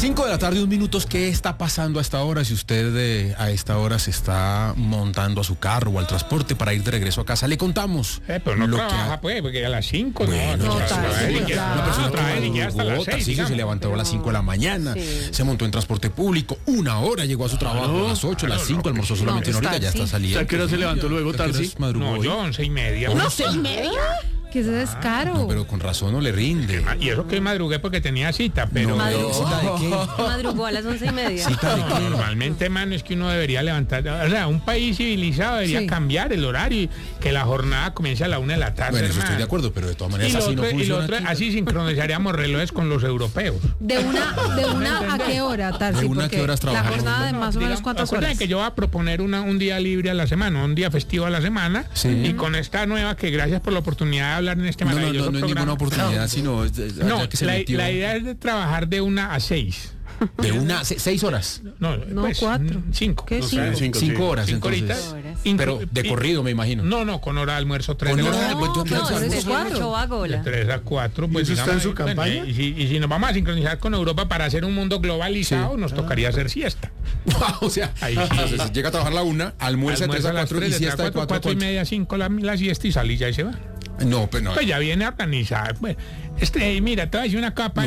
5 de la tarde, 1 minuto. ¿Qué está pasando a esta hora? Si usted a esta hora se está montando a su carro o al transporte para ir de regreso a casa, le contamos. Pero no trabaja, pues, porque a las 5 bueno, no una persona que hasta las 6, se levantó a las 5 de la mañana, se montó en transporte público, 1 hora llegó a su trabajo, a las 8, a las 5, almorzó solamente una horita, ya está saliendo. ¿A qué hora se levantó luego, Tarsi? No, yo 11:30. ¿11:30? Que ese descaro. No, pero con razón no le rinde. Y eso que madrugué porque tenía cita, pero... ¿Cita de qué? Madrugó a las 11:30. ¿Cita de qué? Normalmente, mano, es que uno debería levantar... O sea, un país civilizado debería cambiar el horario y que la jornada comience a la 1 de la tarde, Bueno, eso hermano. estoy de acuerdo, pero de todas maneras así no funciona. Y lo otro, aquí. así sincronizaríamos relojes con los europeos. ¿De una a qué hora, Tarsi? ¿De una a Porque qué horas la trabajamos? jornada de más o menos cuántas Acuérdense horas. que yo voy a proponer un día libre a la semana, un día festivo a la semana, Sí. y con esta nueva, que gracias por la oportunidad de hablar en este maravilloso No es programa. ninguna oportunidad, sino No, que se la metió. idea es de trabajar de 1 a 6. De 6 horas. No, 4. 5. ¿Qué 5? 5 horas, 5 entonces. horitas. Pero de corrido, me imagino. No, con hora de almuerzo 3 de Con la hora de tarde. almuerzo, No, ¿qué es mucho vago. De 3 a 4, pues eso está en digamos, su campaña? Y si nos vamos a sincronizar con Europa para hacer un mundo globalizado, nos tocaría hacer siesta. O sea, Ahí sí. entonces llega a trabajar la 1, almuerza de 3 a 4 y siesta de 4 a 4:30, 5 la siesta y salí ya y se va. No, pero no. Pues ya viene organizada. Pues, mira, te voy a decir una capa,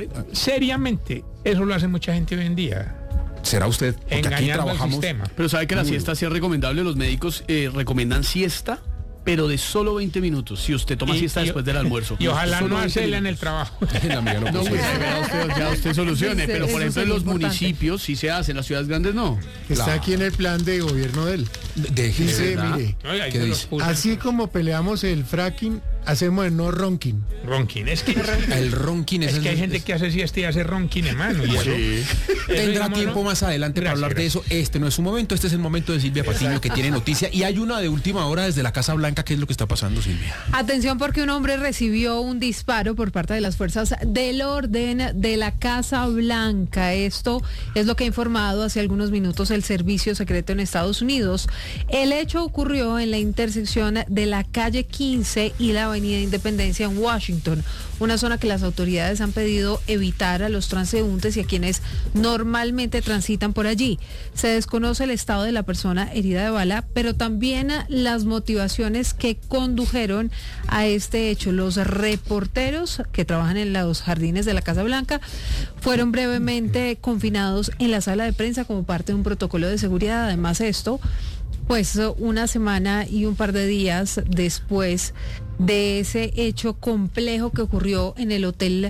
seriamente, eso lo hace mucha gente hoy en día. ¿Será usted? Porque aquí Engañando al trabajamos. sistema. Pero sabe que la siesta sí es recomendable. Los médicos recomiendan siesta, pero de solo 20 minutos. Si usted toma siesta después del almuerzo. Y ojalá Solo no 20 hacerla en el minutos. trabajo. La mía no No, puso pues, eso. ya usted solucione. Pero por Eso ejemplo en sería los importante. municipios sí se hace, en las ciudades grandes no. Está Claro. aquí en el plan de gobierno de él. Dice, mire, Oiga, ahí ¿Qué se los dice? puse. así como peleamos el fracking, hacemos el no ronking. Ronquín. Es que el ronquín es que hay gente que hace siesta y hace ronquín, hermano. Y eso, Tendrá digamos, tiempo ¿no? más adelante para Gracias, hablar de eso. Este no es su momento, este es el momento de Silvia Patiño, que tiene noticia. Y hay una de última hora desde la Casa Blanca. ¿Qué es lo que está pasando, Silvia? Atención, porque un hombre recibió un disparo por parte de las fuerzas del orden de la Casa Blanca. Esto es lo que ha informado hace algunos minutos el Servicio Secreto en Estados Unidos. El hecho ocurrió en la intersección de la calle 15 y la avenida Independencia en Washington, una zona que las autoridades han pedido evitar a los transeúntes y a quienes normalmente transitan por allí. Se desconoce el estado de la persona herida de bala, pero también las motivaciones que condujeron a este hecho. Los reporteros que trabajan en los jardines de la Casa Blanca fueron brevemente confinados en la sala de prensa como parte de un protocolo de seguridad. Además, esto, pues una semana y un par de días después de ese hecho complejo que ocurrió en el hotel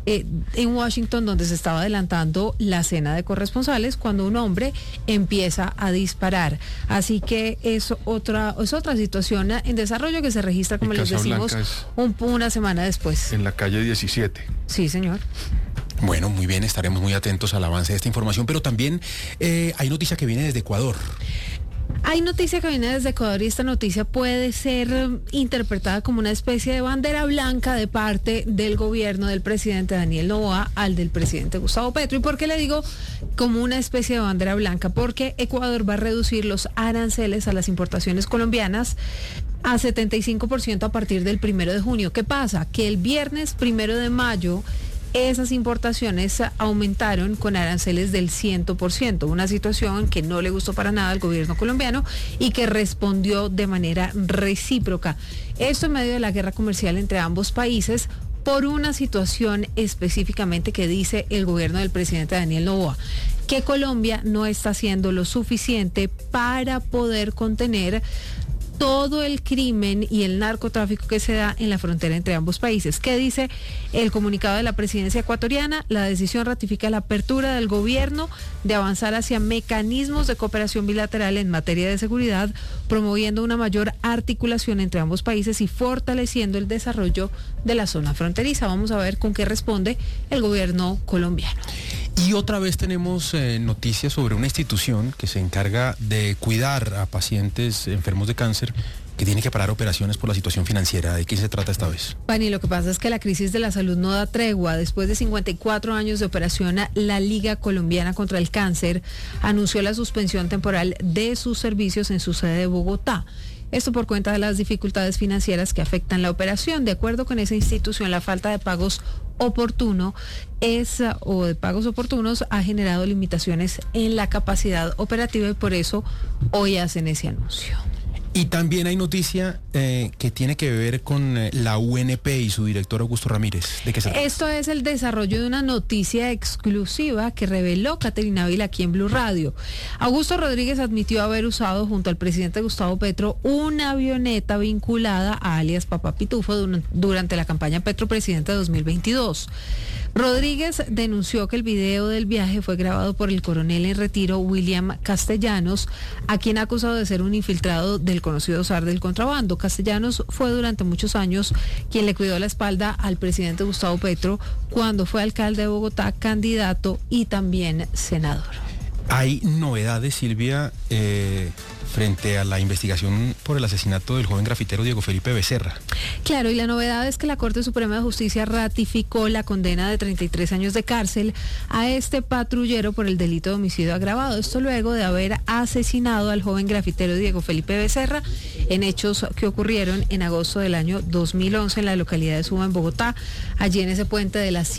en Washington, donde se estaba adelantando la cena de corresponsales, cuando un hombre empieza a disparar. Así que es otra situación en desarrollo que se registra, como les decimos, una semana después. En la calle 17. Sí, señor. Bueno, muy bien, estaremos muy atentos al avance de esta información, pero también hay noticia que viene desde Ecuador. Hay noticia que viene desde Ecuador y esta noticia puede ser interpretada como una especie de bandera blanca de parte del gobierno del presidente Daniel Noboa al del presidente Gustavo Petro. ¿Y por qué le digo como una especie de bandera blanca? Porque Ecuador va a reducir los aranceles a las importaciones colombianas a 75% a partir del 1 de junio. ¿Qué pasa? Que el viernes 1 de mayo esas importaciones aumentaron con aranceles del 100%, una situación que no le gustó para nada al gobierno colombiano y que respondió de manera recíproca. Esto en medio de la guerra comercial entre ambos países por una situación específicamente que dice el gobierno del presidente Daniel Noboa, que Colombia no está haciendo lo suficiente para poder contener todo el crimen y el narcotráfico que se da en la frontera entre ambos países. ¿Qué dice el comunicado de la presidencia ecuatoriana? La decisión ratifica la apertura del gobierno de avanzar hacia mecanismos de cooperación bilateral en materia de seguridad, promoviendo una mayor articulación entre ambos países y fortaleciendo el desarrollo de la zona fronteriza. Vamos a ver con qué responde el gobierno colombiano. Y otra vez tenemos noticias sobre una institución que se encarga de cuidar a pacientes enfermos de cáncer que tiene que parar operaciones por la situación financiera. ¿De qué se trata esta vez? Pani, lo que pasa es que la crisis de la salud no da tregua. Después de 54 años de operación, la Liga Colombiana contra el Cáncer anunció la suspensión temporal de sus servicios en su sede de Bogotá. Esto por cuenta de las dificultades financieras que afectan la operación. De acuerdo con esa institución, la falta de pagos oportunos ha generado limitaciones en la capacidad operativa y por eso hoy hacen ese anuncio. Y también hay noticia que tiene que ver con la UNP y su director Augusto Ramírez. ¿De qué se trata? Esto es el desarrollo de una noticia exclusiva que reveló Caterina Ávila aquí en Blue Radio. Augusto Rodríguez admitió haber usado junto al presidente Gustavo Petro una avioneta vinculada a alias Papá Pitufo durante la campaña Petro Presidente 2022. Rodríguez denunció que el video del viaje fue grabado por el coronel en retiro William Castellanos, a quien ha acusado de ser un infiltrado del conocido zar del contrabando. Castellanos fue durante muchos años quien le cuidó la espalda al presidente Gustavo Petro cuando fue alcalde de Bogotá, candidato y también senador. Hay novedades, Silvia, frente a la investigación por el asesinato del joven grafitero Diego Felipe Becerra. Claro, y la novedad es que la Corte Suprema de Justicia ratificó la condena de 33 años de cárcel a este patrullero por el delito de homicidio agravado. Esto luego de haber asesinado al joven grafitero Diego Felipe Becerra en hechos que ocurrieron en agosto del año 2011 en la localidad de Suba, en Bogotá, allí en ese puente de la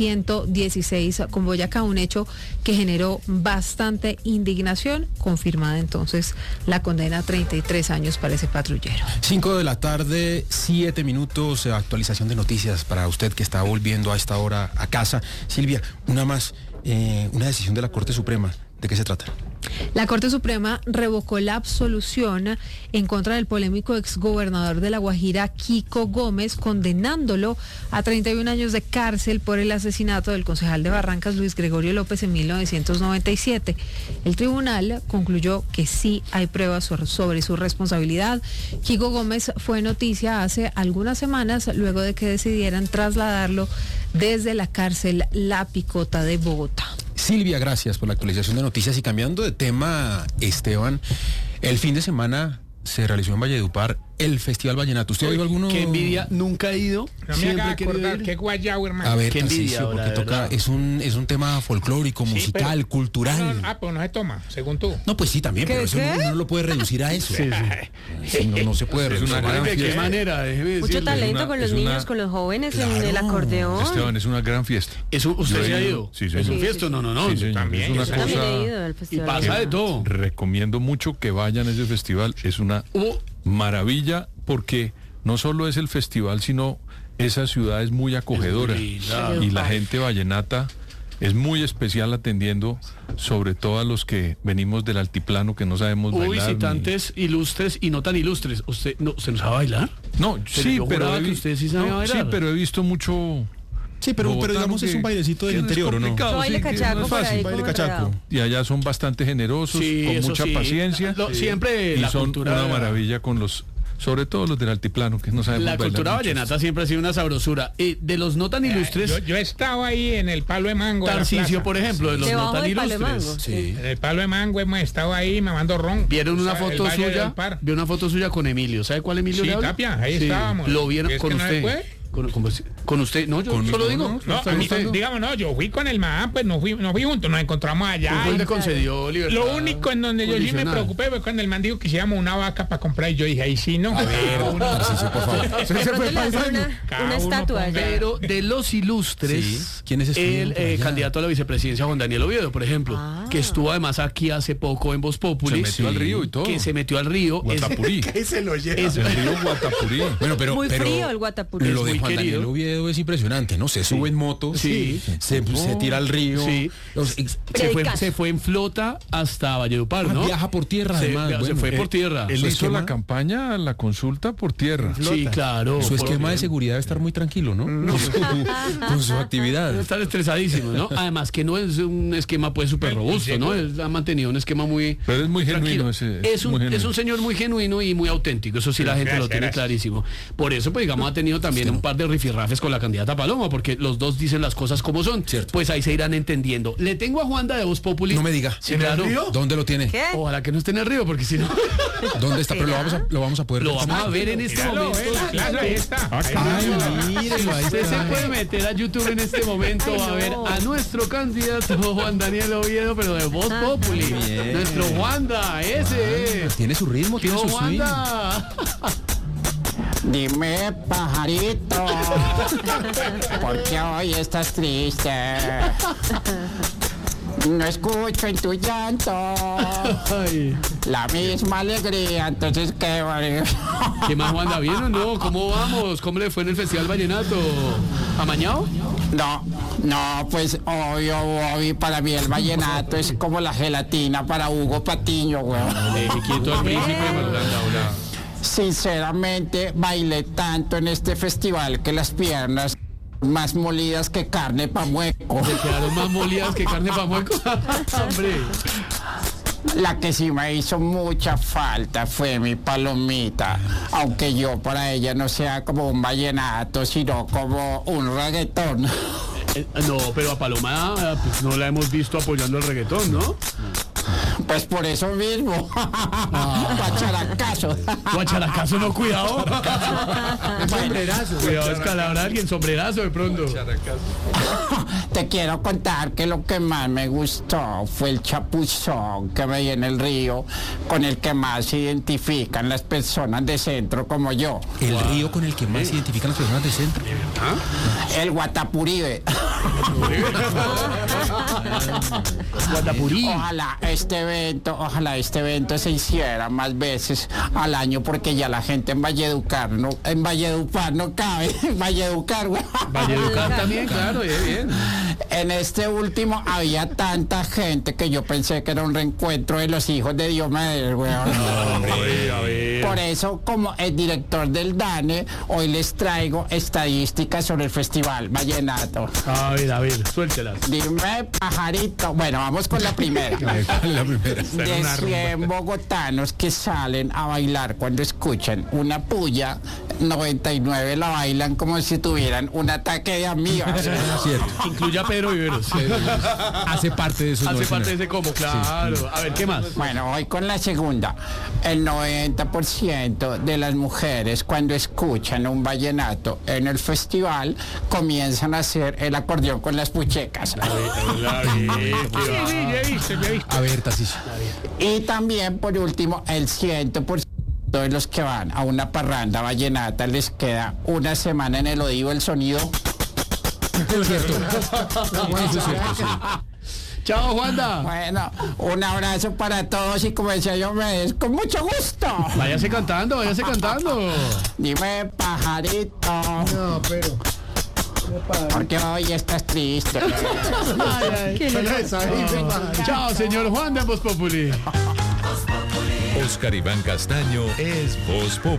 116 con Boyacá, un hecho que generó bastante indignación, confirmada entonces la condena a 33 años para ese patrullero. 5 de la tarde, 7 minutos, actualización de noticias para usted que está volviendo a esta hora a casa. Silvia, una más, una decisión de la Corte Suprema. ¿De qué se trata? La Corte Suprema revocó la absolución en contra del polémico exgobernador de La Guajira, Kiko Gómez, condenándolo a 31 años de cárcel por el asesinato del concejal de Barrancas, Luis Gregorio López, en 1997. El tribunal concluyó que sí hay pruebas sobre su responsabilidad. Kiko Gómez fue noticia hace algunas semanas luego de que decidieran trasladarlo desde la cárcel La Picota de Bogotá. Silvia, gracias por la actualización de noticias. Y cambiando de tema, Esteban, el fin de semana se realizó en Valledupar el Festival Vallenato. ¿Usted ha oído alguno? Qué envidia, nunca he ido. No me haga acordar, qué guayabo, hermano. A ver, qué envidia, Tarcisio, porque de toca, verdad. es un tema folclórico, musical, pero- cultural. Pues no se toma, según tú. No, pues sí, también, pero eso uno no lo puede reducir a eso. Sí, Sí, no se puede Es reducir. una gran ¿De qué fiesta. manera? Déjeme Mucho decirle. talento con los es una- niños, con los jóvenes, en Claro. el acordeón. Esteban, es una gran fiesta. ¿Usted Yo se he ha ido. ido? Sí, ¿Es señor. un fiesto? No. Sí, señor. también, Es yo una Yo también he cosa. ido al Y festival. pasa de todo. Recomiendo mucho que vayan a ese festival. Es una maravilla porque no solo es el festival, sino esa ciudad es muy acogedora. Es muy linda. Y la gente vallenata es muy especial atendiendo sobre todo a los que venimos del altiplano que no sabemos Hubo bailar. visitantes ilustres y no tan ilustres. ¿Usted no sabe bailar? No, sí, yo pero juraba que usted sí sabe bailar. sí, pero he visto mucho. Sí, pero bogotano digamos es que- un bailecito del que interior, ¿o no? complicado, Baile sí, que cachaco no es por fácil. ahí, baile como cachaco. enredado. Y allá son bastante generosos, Sí, con eso mucha sí. paciencia. Siempre y la son cultura... una maravilla con los, sobre todo los del altiplano, que no sabemos La bailar cultura mucho. vallenata siempre ha sido una sabrosura. De los no tan ilustres, Yo estaba ahí en el Palo de Mango. de la Tarcisio, plaza. por ejemplo, de los no Debajo tan del palo de ilustres. mango. Sí. En el Palo de Mango hemos estado ahí mamando ron. ¿Vieron una O sea, el foto Valle suya? del Par. Vi una foto suya con Emilio. ¿Sabe cuál Emilio Sí, le habla? Tapia, ahí estábamos. Lo vieron ¿Es con que no se usted. puede? Con usted. No, yo solo digo. No, a mí, digamos, no, yo fui con el man, pues no fui juntos, nos encontramos allá. Él y- le concedió libertad. Lo único en donde yo sí me condicional. preocupé fue cuando el man dijo que hiciéramos una vaca para comprar y yo dije, ahí sí, no. Tarcisio, por favor. De pronto le hacen Cada una uno estatua ponga- allá. Pero de los ilustres, Sí. ¿Quién es el estudiante por allá? candidato a la vicepresidencia Juan Daniel Oviedo, por ejemplo, que estuvo además aquí hace poco en Voz Populi, Se metió al río y todo. que se metió al río. Guatapurí. se lo lleva. Es- El río Guatapurí. Bueno, pero, Muy pero frío el Guatapurí. Lo de Muy Juan querido. Daniel Oviedo es impresionante, ¿no? Se sube en moto, Sí. se tira al río, Sí. se fue en flota hasta Valledupar, ¿no? viaja por tierra, Se- además. se bueno. fue por tierra. Él Su hizo esquema- la campaña, la consulta por tierra. Sí, claro. Su esquema de seguridad debe estar muy tranquilo, ¿no? Con su actividad. Están estresadísimos, ¿no? Además que no es un esquema pues súper robusto, ¿no? Él ha mantenido un esquema muy Pero es muy genuino tranquilo. ese. Es un, muy genuino. es un señor muy genuino y muy auténtico, eso sí la gente lo Gracias, tiene gracias. clarísimo. Por eso, pues digamos, ha tenido también un par par de rifirrafes con la candidata Paloma, porque los dos dicen las cosas como son. Cierto. Pues ahí se irán entendiendo. Le tengo a Juanda de Voz Populi. No me diga. Sí, claro. ¿Dónde lo tiene? ¿Qué? Ojalá que no esté en el río, porque si no, ¿Dónde está? Pero lo vamos a poder lo vamos a ver en este Míralo, momento. claro, ahí está. Ay, mírelo, ahí Usted se está. puede meter a YouTube en este momento Ay, a ver no. a nuestro candidato Juan Daniel Oviedo, pero de Voz Populi. Bien. Nuestro Juanda, ese es. Tiene su ritmo, tiene ¡Yo, su swing. Juanda! Dime, pajarito, ¿por qué hoy estás triste? No escucho en tu llanto Ay, la misma alegría, entonces qué... ¿qué más, Juanda? ¿Bien o no? ¿Cómo vamos? ¿Cómo le fue en el Festival Vallenato? ¿Amañado? No, pues obvio, para mí el vallenato es como la gelatina para Hugo Patiño, weón. Deje quieto al príncipe, Marulanda, hola. Sinceramente, bailé tanto en este festival que las piernas más molidas que carne pa' mueco. Se quedaron más molidas que carne pa' mueco. Hombre. La que sí me hizo mucha falta fue mi Palomita, aunque yo para ella no sea como un vallenato, sino como un reggaetón. No, pero a Paloma pues, no la hemos visto apoyando el reggaetón, ¿no? Pues por eso mismo, guacharacazo. Guacharacazo, no, cuidado. Sombrerazo. Cuidado, escalabrar a alguien, sombrerazo de pronto. Te quiero contar que lo que más me gustó fue el chapuzón que veí en el río, con el que más se identifican las personas de centro como yo. El río con el que más se identifican las personas del centro. El Guatapuribe. Guatapurí. Ojalá este evento se hiciera más veces al año, porque ya la gente en Valledupar no cabe. En Valledupar, güey. Valledupar también, claro, bien. En este último había tanta gente que yo pensé que era un reencuentro de los hijos de Diomedes, güey. Hombre, a ver. Por eso, como el director del DANE, hoy les traigo estadísticas sobre el Festival Vallenato. A ver, suéltelas. Dime, pajarito. Bueno, vamos con la primera. La primera. De 100 bogotanos que salen a bailar cuando escuchan una puya, 99 la bailan como si tuvieran un ataque de amigas. Cierto. Incluye a Pedro Viveros. Hace parte de eso. Hace parte de ese combo, claro. A ver, ¿qué más? Bueno, voy con la segunda. El 90% de las mujeres cuando escuchan un vallenato en el festival comienzan a hacer el acordeón con las puchecas. Sí, ya he visto. A ver, Tarcisio. Y también, por último, el 100% de los que van a una parranda vallenata les queda una semana en el oído el sonido. Es cierto. Eso es cierto, sí. Chao, Juanda. Bueno, un abrazo para todos y como decía yo, con mucho gusto. Váyase cantando. Dime, pajarito, No, pero. porque hoy estás triste. Chao, señor Juan de Voz Populi. Oscar Iván Castaño es Voz Populi.